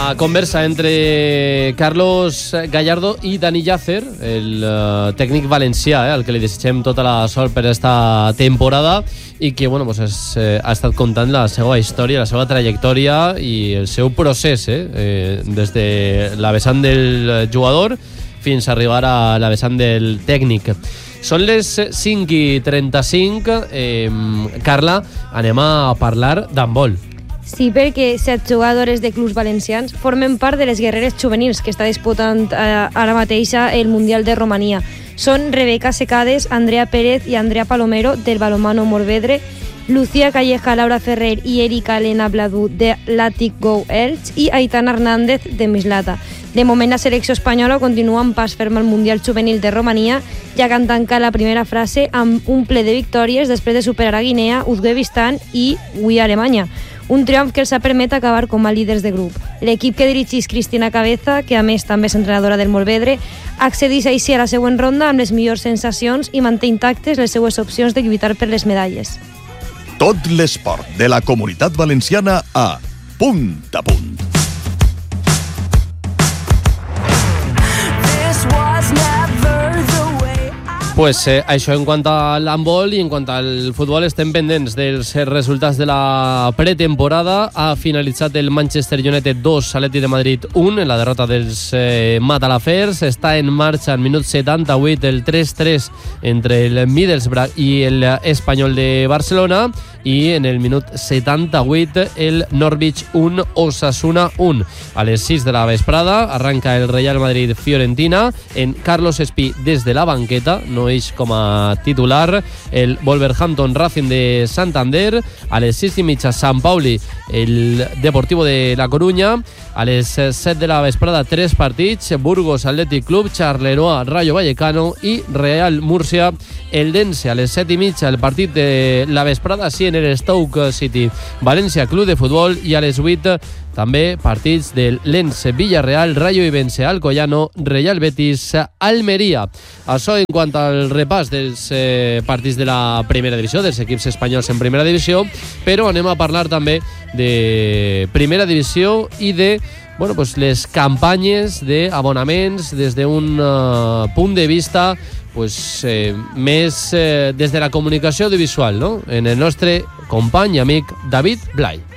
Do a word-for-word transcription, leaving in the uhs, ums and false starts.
La conversa entre Carlos Gallardo i Dani Llàcer, el uh, tècnic valencià, eh, al que li desitgem tota la sort per esta temporada i que bueno, pues és, eh, ha estat contant la seva història, la seva trajectòria i el seu procés, eh, eh, des de la vessant del jugador fins a arribar a la vessant del tècnic. Són les cinc i trenta-cinc. Eh, Carla, anem a parlar d'handbol. Sí, perquè set jugadores de clubs valencians formen part de les guerreres juvenils que està disputant eh, ara mateix el Mundial de Romania. Són Rebeca Secades, Andrea Pérez i Andrea Palomero del balonmano Morvedre, Lucía Calleja, Laura Ferrer i Erika Elena Bladú de l'Atic Go Elx i Aitana Hernández de Mislata. De moment, la selecció espanyola continua amb pas ferm al Mundial Juvenil de Romania, ja que han tancat la primera fase amb un ple de victòries després de superar a Guinea, Uzbekistan i avui Alemanya. Un triomf que els ha permet acabar com a líders de grup. L'equip que dirigeix Cristina Cabeza, que a més també és entrenadora del Morvedre, accedeix així a la següent ronda amb les millors sensacions i manté intactes les seues opcions de lluitar per les medalles. Tot l'esport de la Comunitat Valenciana a Punt a Punt. Pues eh, això en quant a l'handbol i en quant al futbol estem pendents dels resultats de la pretemporada. Ha finalitzat el Manchester United dos, Atlètic de Madrid un, en la derrota dels eh, Matalafers. Està en marxa en minut setanta-vuit el tres tres entre el Middlesbrough i el Espanyol de Barcelona i en el minut setanta-vuit el Norwich un, Osasuna un. A les sis de la vesprada arranca el Real Madrid-Fiorentina en Carlos Espí des de la banqueta, no és com a titular, el Wolverhampton Racing de Santander. A les sis i mitja Sant Pauli, el Deportivo de La Coruña. A les set de la vesprada tres partits, Burgos Athletic Club, Charleroi Rayo Vallecano i Real Múrcia Eldense. A les set i mitja el partit de la vesprada, sí, en el Stoke City València Club de Futbol, i a les vuit també partits del Lens Villarreal, Rayo Ibense Alcoyano, Real Betis Almeria. Això en quant al repàs dels eh, partits de la primera divisió, dels equips espanyols en primera divisió, però anem a parlar també de primera divisió i de bueno, pues les campanyes d'abonaments des d'un uh, punt de vista pues, eh, més eh, des de la comunicació audiovisual, no? En el nostre company i amic David Blay.